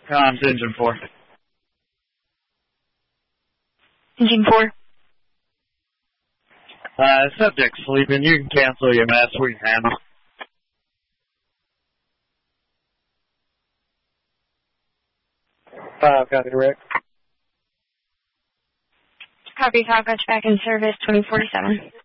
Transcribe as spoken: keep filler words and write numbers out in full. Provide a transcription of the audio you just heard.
Comms, engine four. Engine four. Uh, subject sleeping. You can cancel your mess. We can handle. Five, copy, Rick. Copy, Falcon back in service, twenty forty-seven.